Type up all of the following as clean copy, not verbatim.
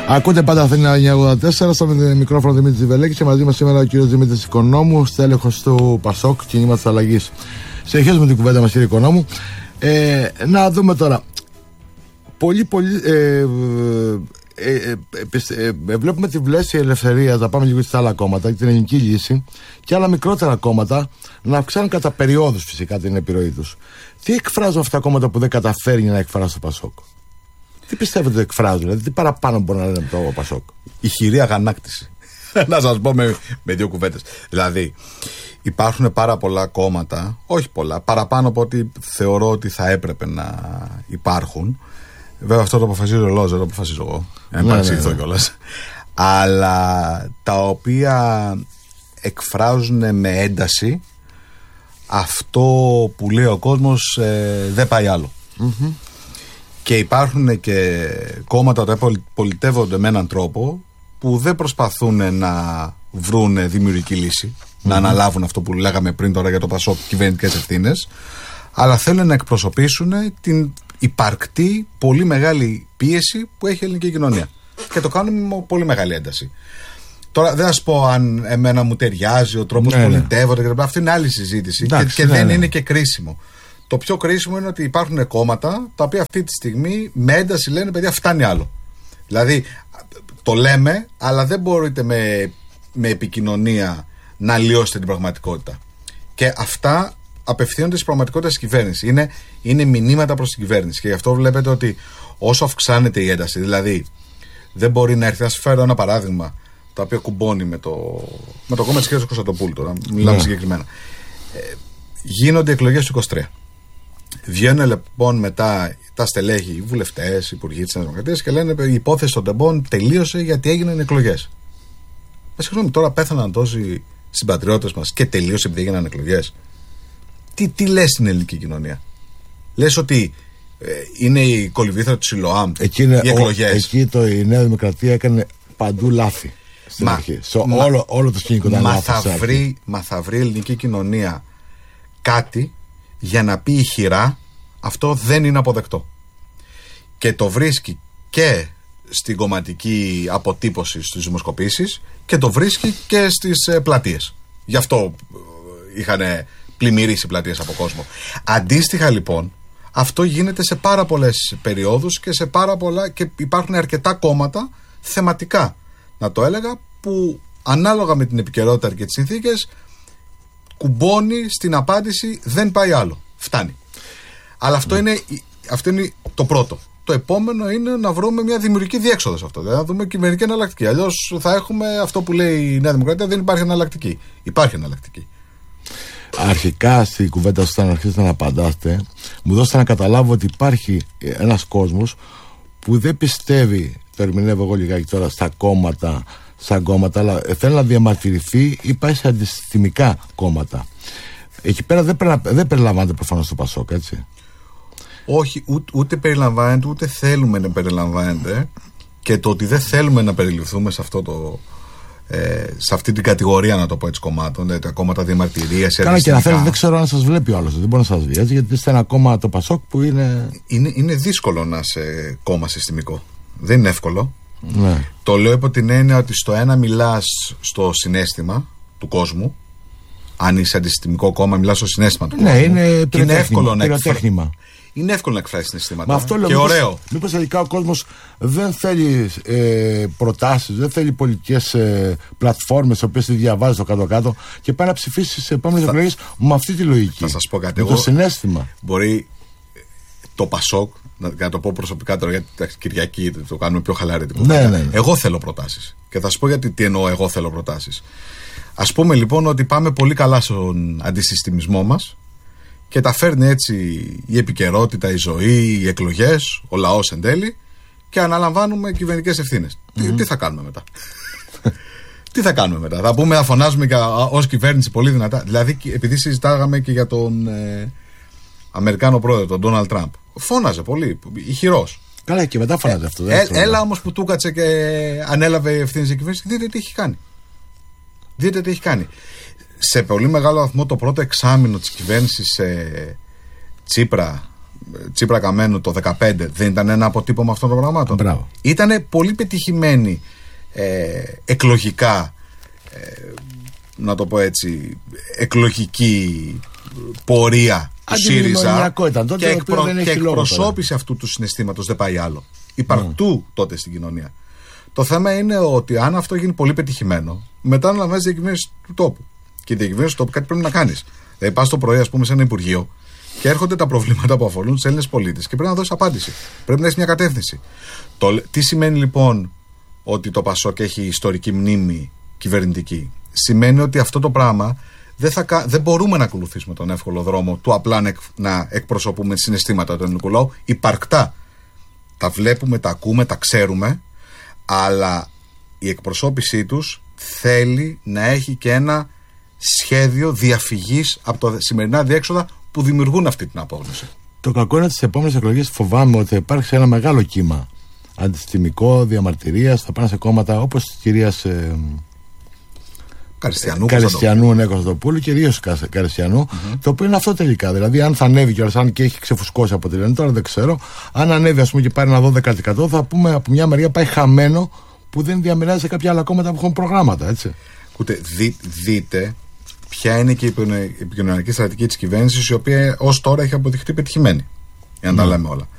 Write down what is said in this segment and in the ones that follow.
Ακούτε πάντα Αθήνα 984, στο μικρόφωνο Δημήτρης Ζιβελέκης και μαζί μας σήμερα ο κύριος Δημήτρης Οικονόμου, στέλεχος του Πασόκ, κινήματος αλλαγής. Συνεχίζουμε την κουβέντα μας, κύριε Οικονόμου. Να δούμε τώρα. Βλέπουμε τη Βλέσση Ελευθερία, να πάμε λίγο στα άλλα κόμματα, την Ελληνική Λύση και άλλα μικρότερα κόμματα να αυξάνουν κατά περιόδους φυσικά την επιρροή τους. Τι εκφράζουν αυτά τα κόμματα που δεν καταφέρει να εκφράσει το Πασόκ? Τι πιστεύετε ότι εκφράζουν, δηλαδή τι παραπάνω μπορεί να λένε από το Πασόκ? Η χειρή αγανάκτηση. Να σας πω με δύο κουβέντες. Δηλαδή, υπάρχουν πάρα πολλά κόμματα, όχι πολλά, παραπάνω από ό,τι θεωρώ ότι θα έπρεπε να υπάρχουν. Βέβαια, αυτό το αποφασίζει ο λαός, δεν το αποφασίζω εγώ. Δεν παρεξηγηθώ κιόλας. Αλλά τα οποία εκφράζουν με ένταση αυτό που λέει ο κόσμος, δεν πάει άλλο. Mm-hmm. Και υπάρχουν και κόμματα τα οποία πολιτεύονται με έναν τρόπο που δεν προσπαθούν να βρουν δημιουργική λύση, να αναλάβουν αυτό που λέγαμε πριν τώρα για το Πασόκ, κυβερνητικές ευθύνες, αλλά θέλουν να εκπροσωπήσουν την υπαρκτή πολύ μεγάλη πίεση που έχει η ελληνική κοινωνία. Και το κάνουν με πολύ μεγάλη ένταση. Τώρα δεν θα σας πω αν εμένα μου ταιριάζει ο τρόπος που πολιτεύονται και αυτή είναι άλλη συζήτηση. Εντάξει, και δεν είναι και κρίσιμο. Το πιο κρίσιμο είναι ότι υπάρχουν κόμματα τα οποία αυτή τη στιγμή με ένταση λένε παιδιά φτάνει άλλο. Δηλαδή το λέμε, αλλά δεν μπορείτε με επικοινωνία να αλλοιώσετε την πραγματικότητα. Και αυτά απευθύνονται στην πραγματικότητα της κυβέρνησης. Είναι μηνύματα προς την κυβέρνηση. Και γι' αυτό βλέπετε ότι όσο αυξάνεται η ένταση, δηλαδή δεν μπορεί να έρθει. Να σας φέρω ένα παράδειγμα το οποίο κουμπώνει με το κόμμα της κ. Κωνσταντοπούλου. Τώρα μιλάμε συγκεκριμένα. Γίνονται εκλογές του 23. Βγαίνουν λοιπόν μετά τα στελέχη, οι βουλευτές, οι υπουργοί της Νέας Δημοκρατίας και λένε η υπόθεση των τεμπών τελείωσε γιατί έγιναν εκλογές. Συγγνώμη, τώρα πέθαναν τόσοι συμπατριώτες μας και τελείωσε επειδή έγιναν εκλογές. Τι λες στην ελληνική κοινωνία? Λες ότι είναι η κολυβήθρα του Σιλοάμ οι εκλογές? Εκεί η Νέα Δημοκρατία έκανε παντού λάθη στην αρχή. Όλο το σκηνικό ήταν λάθος. Μα θα βρει η ελληνική κοινωνία κάτι για να πει ηχηρά αυτό δεν είναι αποδεκτό. Και το βρίσκει και στην κομματική αποτύπωση στις δημοσκοπήσεις και το βρίσκει και στις πλατείες. Γι' αυτό είχαν πλημμυρίσει πλατείες από κόσμο. Αντίστοιχα λοιπόν αυτό γίνεται σε πάρα πολλές περιόδους και σε πάρα πολλά, και υπάρχουν αρκετά κόμματα θεματικά, να το έλεγα, που ανάλογα με την επικαιρότητα και τις συνθήκες κουμπώνει στην απάντηση δεν πάει άλλο, φτάνει. Αλλά αυτό είναι το πρώτο. Το επόμενο είναι να βρούμε μια δημιουργική διέξοδο σε αυτό. Δηλαδή να δούμε κυβερνητική εναλλακτική. Αλλιώς θα έχουμε αυτό που λέει η Νέα Δημοκρατία, δεν υπάρχει εναλλακτική. Υπάρχει εναλλακτική. Αρχικά στην κουβέντα σας, όταν αρχίσετε να απαντάτε, μου δώσατε να καταλάβω ότι υπάρχει ένας κόσμος που δεν πιστεύει, το ερμηνεύω εγώ λιγάκι τώρα, στα κόμματα, σαν κόμματα, αλλά θέλει να διαμαρτυρηθεί ή πάει σε αντισυστημικά κόμματα. Εκεί πέρα δεν περιλαμβάνεται προφανώς το Πασόκ, έτσι? Όχι, ούτε περιλαμβάνεται, ούτε θέλουμε να περιλαμβάνεται, και το ότι δεν θέλουμε να περιληφθούμε σε αυτό σε αυτή την κατηγορία, να το πω έτσι, κομμάτων, τα κόμματα διαμαρτυρίας. Κάνα και να θέλετε, δεν ξέρω αν σας βλέπει ο άλλος, δεν μπορεί να σας δει, έτσι, γιατί είστε ένα κόμμα, το Πασόκ, που είναι δύσκολο να είσαι κόμμα συστημικό. Δεν είναι εύκολο. Ναι. Το λέω υπό την έννοια ότι στο ένα μιλάς στο συναίσθημα του κόσμου. Αν είσαι αντισυστημικό κόμμα, μιλάς στο συναίσθημα του κόσμου. Ναι, είναι εύκολο να είναι εύκολο να εκφράσει συναισθήματα. Αυτό λέω, και ωραίο. Μήπως τελικά ο κόσμος δεν θέλει προτάσεις, δεν θέλει πολιτικές πλατφόρμες, οποίες τη διαβάζει το κάτω-κάτω και πάει να ψηφίσει στις επόμενες εκλογές με αυτή τη λογική. Θα σας πω κάτι. Με το συναίσθημα. Μπορεί το Πασόκ, να το πω προσωπικά τώρα, γιατί Κυριακή το κάνουμε πιο χαλαρή την κουβέντα. Ναι. Εγώ θέλω προτάσεις. Και θα σας πω γιατί τι εννοώ εγώ θέλω προτάσεις. Ας πούμε λοιπόν ότι πάμε πολύ καλά στον αντισυστημισμό μας και τα φέρνει έτσι η επικαιρότητα, η ζωή, οι εκλογές, ο λαός εν τέλει, και αναλαμβάνουμε κυβερνητικές ευθύνες. Τι θα κάνουμε μετά? Τι θα κάνουμε μετά? Θα πούμε, θα φωνάζουμε ως κυβέρνηση πολύ δυνατά? Δηλαδή, επειδή συζητάγαμε και για τον Αμερικάνο πρόεδρο, τον Ντόναλντ Τραμπ, φώναζε πολύ, ηχηρός. Καλά, και μετά φώναζε αυτό. Έλα όμως που του κάτσε και ανέλαβε ευθύνες η κυβέρνηση, δείτε τι έχει κάνει. Σε πολύ μεγάλο βαθμό το πρώτο εξάμηνο της κυβέρνησης Τσίπρα Τσίπρα Καμένου το 2015 δεν ήταν ένα αποτύπωμα αυτών των πραγμάτων? Ήταν πολύ πετυχημένη εκλογικά, να το πω έτσι, εκλογική πορεία του ΣΥΡΙΖΑ και εκπροσώπηση αυτού του συναισθήματος, δεν πάει άλλο. Υπαρκτού τότε στην κοινωνία. Το θέμα είναι ότι αν αυτό γίνει πολύ πετυχημένο, μετά να λαμβάνει διακυβέρνηση του τόπου. Και η διακυβέρνηση του τόπου κάτι πρέπει να κάνει. Δηλαδή, πα το πρωί, ας πούμε, σε ένα υπουργείο και έρχονται τα προβλήματα που αφορούν τους Έλληνες πολίτες και πρέπει να δώσει απάντηση. Πρέπει να έχει μια κατεύθυνση. Τι σημαίνει λοιπόν ότι το ΠΑΣΟΚ έχει ιστορική μνήμη κυβερνητική? Σημαίνει ότι αυτό το πράγμα δεν μπορούμε να ακολουθήσουμε τον εύκολο δρόμο του απλά να εκπροσωπούμε συναισθήματα του ελληνικού λαού. Υπαρκτά τα βλέπουμε, τα ακούμε, τα ξέρουμε, αλλά η εκπροσώπησή τους θέλει να έχει και ένα σχέδιο διαφυγής από τα σημερινά διέξοδα που δημιουργούν αυτή την απόγνωση. Το κακό είναι ότι στις επόμενες εκλογές φοβάμαι ότι θα υπάρξει ένα μεγάλο κύμα αντισυστημικό, διαμαρτυρίας, θα πάνε σε κόμματα όπως της κυρίας Καριστιανού, Νέκο Κωνσταντοπούλου και ιδίως Καριστιανού, το οποίο είναι αυτό τελικά. Δηλαδή, αν θα ανέβει κιόλας, αν και έχει ξεφουσκώσει από τη λένε, τώρα δεν ξέρω, αν ανέβει ας πούμε και πάρει ένα 12%, θα πούμε από μια μεριά πάει χαμένο που δεν διαμοιράζει σε κάποια άλλα κόμματα που έχουν προγράμματα, έτσι. Ούτε δείτε ποια είναι και η επικοινωνιακή στρατηγική της κυβέρνησης, η οποία ως τώρα έχει αποδειχτεί πετυχημένη. Για να τα λέμε όλα.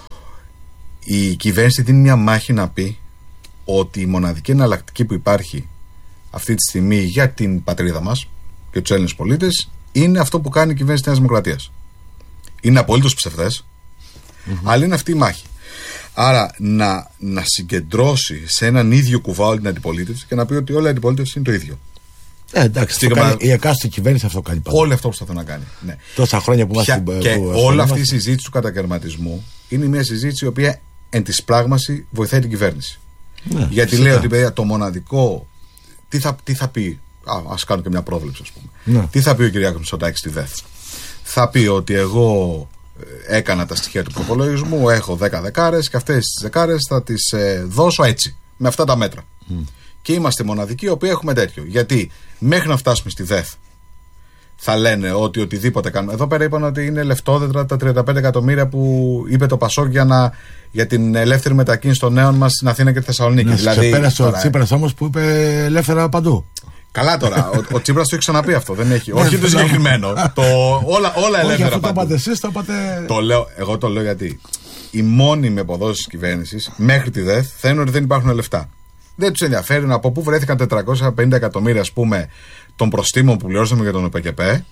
Η κυβέρνηση δίνει μια μάχη να πει ότι η μοναδική εναλλακτική που υπάρχει αυτή τη στιγμή για την πατρίδα μας και τους Έλληνες πολίτες είναι αυτό που κάνει η κυβέρνηση της Νέας Δημοκρατίας. Είναι απολύτως ψευδές, αλλά είναι αυτή η μάχη. Άρα να συγκεντρώσει σε έναν ίδιο κουβά την αντιπολίτευση και να πει ότι όλη η αντιπολίτευση είναι το ίδιο. Εντάξει, η εκάστοτε κυβέρνηση αυτό κάνει πάντα. Όλο αυτό που προσπαθεί να κάνει. Ναι. Τόσα χρόνια που είμαστε. Και όλη αυτή η συζήτηση του κατακαιρματισμού είναι μια συζήτηση η οποία εν της πράγμαση βοηθάει την κυβέρνηση. Ναι, γιατί λέει ότι παιδιά, το μοναδικό. Τι θα πει, ας κάνω και μια πρόβλεψη, ας πούμε. Ναι. Τι θα πει ο Κυριάκος Μητσοτάκης στη ΔΕΘ? Θα πει ότι εγώ έκανα τα στοιχεία του προπολογισμού, έχω 10 δεκάρες και αυτές τις δεκάρες θα τις δώσω έτσι, με αυτά τα μέτρα. Και είμαστε μοναδικοί οι οποίοι έχουμε τέτοιο. Γιατί μέχρι να φτάσουμε στη ΔΕΘ θα λένε ότι οτιδήποτε κάνουμε. Εδώ πέρα είπαν ότι είναι λεφτόδετρα τα 35 εκατομμύρια που είπε το ΠΑΣΟΚ για την ελεύθερη μετακίνηση των νέων μας στην Αθήνα και τη Θεσσαλονίκη. Ναι, δηλαδή, πέρασε ο Τσίπρας όμως που είπε ελεύθερα παντού. Καλά τώρα, ο Τσίπρας το έχει ξαναπεί αυτό. Δεν έχει. Όχι το συγκεκριμένο. Όλα ελεύθερα. Αυτό το είπατε εσείς, το είπατε. Εγώ το λέω γιατί οι μόνιμοι αποδόσεις της κυβέρνησης μέχρι τη ΔΕΘ θα είναι ότι δεν υπάρχουν λεφτά. Δεν τους ενδιαφέρει από πού βρέθηκαν 450 εκατομμύρια, ας πούμε, των προστίμων που πληρώσαμε για τον ΕΠΚΕ.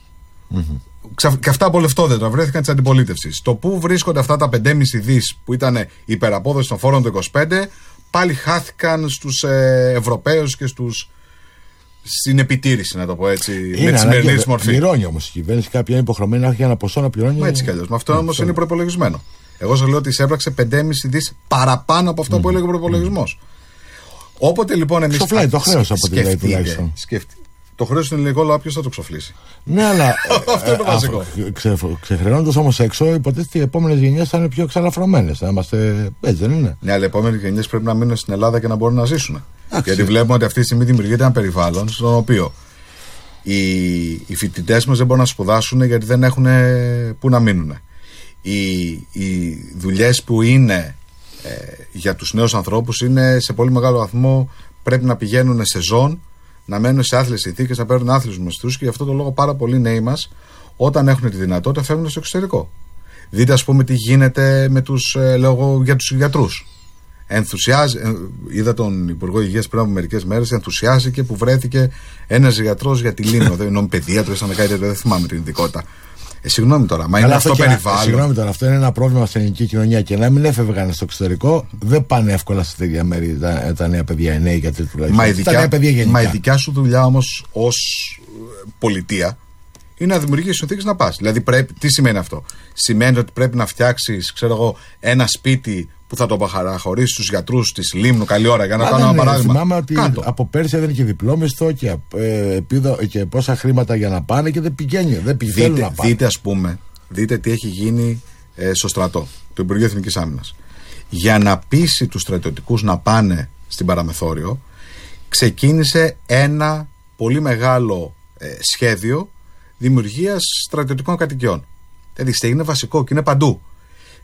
Και αυτά από λεφτόδετρα βρέθηκαν της αντιπολίτευσης. Το πού βρίσκονται αυτά τα 5,5 δις που ήταν υπεραπόδοση των φόρων του 25, πάλι χάθηκαν στους Ευρωπαίους και στην επιτήρηση, να το πω έτσι, με τη σημερινή της μορφή. Πληρώνει όμως η κυβέρνηση, κάποια είναι υποχρεωμένη να έχει ένα ποσό να πληρώνει. Έτσι κι αλλιώς. Με αυτό όμως είναι προπολογισμένο. Εγώ σας λέω ότι εισέπραξε 5,5 δις παραπάνω από αυτό που έλεγε ο προπολογισμός. Όποτε λοιπόν εμείς. Ξοφλάει το χρέος από τη ΔΕΗ τουλάχιστον. Το χρέος είναι ελληνικό λαό, ποιος θα το ξοφλήσει? Ναι, αλλά. Αυτό είναι το βασικό. Ξεχρεώνοντας όμως έξω, υποτίθεται οι επόμενες γενιές θα είναι πιο εξαλαφρωμένες. Θα είμαστε. Έτσι δεν είναι? Ναι, αλλά οι επόμενες γενιές πρέπει να μείνουν στην Ελλάδα και να μπορούν να ζήσουν. Γιατί βλέπουμε ότι αυτή τη στιγμή δημιουργείται ένα περιβάλλον στον οποίο οι φοιτητές μας δεν μπορούν να σπουδάσουν γιατί δεν έχουν πού να μείνουν. Οι δουλειές που είναι για τους νέους ανθρώπους είναι σε πολύ μεγάλο βαθμό πρέπει να πηγαίνουν σε ζών, να μένουν σε άθλιες συνθήκες, να παίρνουν άθλιους μισθούς και γι' αυτό το λόγο πάρα πολλοί νέοι μας όταν έχουν τη δυνατότητα φεύγουν στο εξωτερικό. Δείτε ας πούμε τι γίνεται με για τους γιατρούς. Είδα τον Υπουργό Υγείας πριν από μερικές μέρες, ενθουσιάστηκε που βρέθηκε ένας γιατρός για τη Λίμνο. Δεν είναι παιδίατρος, ήταν κάτι δεν θυμάμαι την ειδικότητα. Συγγνώμη τώρα, μα είναι αυτό περιβάλλον. Συγγνώμη τώρα, αυτό είναι ένα πρόβλημα στην ελληνική κοινωνία και να μην έφευγαν στο εξωτερικό, δεν πάνε εύκολα σε τέτοια μέρη τα νέα παιδιά, οι νέοι γιατροί τουλάχιστον. Μα η δικιά σου δουλειά όμως ως πολιτεία είναι να δημιουργήσεις συνθήκες να πας. Δηλαδή, τι σημαίνει αυτό? Σημαίνει ότι πρέπει να φτιάξεις, ξέρω εγώ, ένα σπίτι που θα το παραχωρήσει στους γιατρούς της Λίμνου. Καλή ώρα, για να κάνω ένα παράδειγμα. Θυμάμαι ότι από πέρσι έδινε και διπλόμιστο και πόσα χρήματα για να πάνε και δεν πηγαίνουν να πάνε. Δείτε, ας πούμε, τι έχει γίνει στο στρατό, το Υπουργείο Εθνικής Άμυνας. Για να πείσει τους στρατιωτικούς να πάνε στην Παραμεθόριο, ξεκίνησε ένα πολύ μεγάλο σχέδιο δημιουργίας στρατιωτικών κατοικιών. Δηλαδή, είναι βασικό και είναι παντού.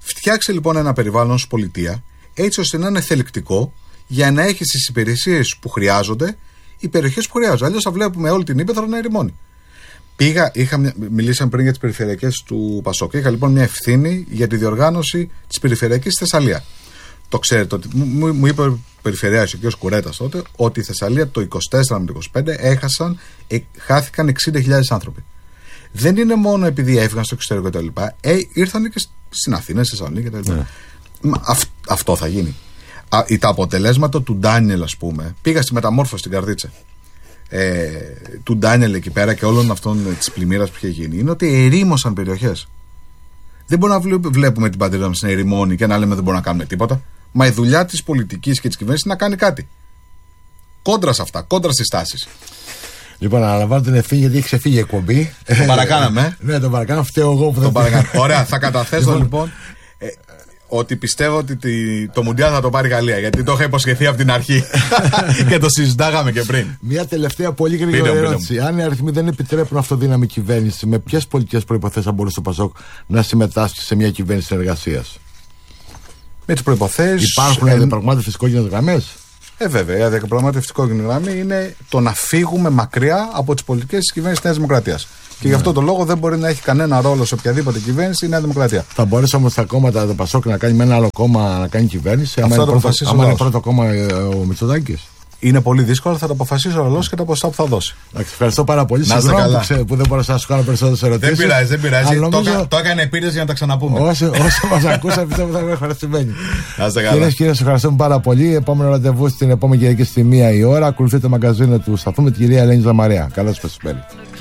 Φτιάξε λοιπόν ένα περιβάλλον ως πολιτεία, έτσι ώστε να είναι θελκτικό για να έχει τις υπηρεσίες που χρειάζονται, οι περιοχές που χρειάζονται. Αλλιώς θα βλέπουμε όλη την ύπαιθρο να ερημώνει. Μιλήσαμε πριν για τις περιφερειακές του Πασόκ. Είχα λοιπόν μια ευθύνη για τη διοργάνωση της περιφερειακής στη Θεσσαλία. Το ξέρετε ότι μου είπε ο Περιφερειάρχης, ο κ. Κουρέτας τότε, ότι η Θεσσαλία το 24 με το 25 χάθηκαν 60.000 άνθρωποι. Δεν είναι μόνο επειδή έφυγαν στο εξωτερικό κτλ. Ήρθαν και στην Αθήνα, στη Θεσσαλονίκη κτλ. Αυτό θα γίνει. Τα αποτελέσματα του Ντάνιελ, ας πούμε, πήγα στη μεταμόρφωση στην Καρδίτσα. Του Ντάνιελ εκεί πέρα και όλων αυτών της πλημμύρας που είχε γίνει, είναι ότι ερήμωσαν περιοχές. Δεν μπορούμε να βλέπουμε την πατρίδα μας να ερημώνει και να λέμε δεν μπορούμε να κάνουμε τίποτα. Μα η δουλειά της πολιτικής και της κυβέρνησης είναι να κάνει κάτι. Κόντρα σε αυτά, κόντρα στις τάσεις. Λοιπόν, αναλαμβάνω την ευθύνη γιατί έχει ξεφύγει η εκπομπή. Το παρακάναμε. Ναι, το παρακάναμε. Φταίω εγώ που δεν το παρακάναμε. Ωραία, θα καταθέσω λοιπόν ότι πιστεύω ότι το Μουντιάλ θα το πάρει η Γαλλία. Γιατί το είχα υποσχεθεί από την αρχή και το συζητάγαμε και πριν. Μια τελευταία πολύ γρήγορη ερώτηση. Αν οι αριθμοί δεν επιτρέπουν αυτοδύναμη κυβέρνηση, με ποιες πολιτικές προϋποθέσεις θα μπορούσε το Πασόκ να συμμετάσχει σε μια κυβέρνηση συνεργασίας? Με τις προϋποθέσεις. Υπάρχουν διαπραγμάτευτες κόκκινες γραμμές. Βέβαια, η διαπραγμάτευση κόκκινη γραμμή είναι το να φύγουμε μακριά από τις πολιτικές της κυβέρνησης της Νέας Δημοκρατίας. Και γι' αυτό το λόγο δεν μπορεί να έχει κανένα ρόλο σε οποιαδήποτε κυβέρνηση η Νέα Δημοκρατία. Θα μπορέσει όμως τα κόμματα, το Πασόκ, να κάνει με ένα άλλο κόμμα να κάνει κυβέρνηση? Αν είναι πρώτο κόμμα ο Μητσοτάκης. Είναι πολύ δύσκολο, θα το αποφασίσει ο λαός και τα ποσά που θα δώσει. Ευχαριστώ πάρα πολύ. Συγγνώμη που δεν μπορούσα να σου κάνω περισσότερες ερωτήσεις. Δεν πειράζει. Νομίζω... Το έκανε επίτηδες για να τα ξαναπούμε. Όσο μας ακούσατε, πιστεύω θα είμαι ευχαριστημένοι. Κυρίες και κύριοι, σας ευχαριστούμε πάρα πολύ. Επόμενο ραντεβού στην επόμενη Κυριακή στη 1 η ώρα. Ακολουθείτε το μαγκαζίνο του σταθμού με την κυρία Ελένη Ζαμαρέα. Καλό σας μεσημέρι.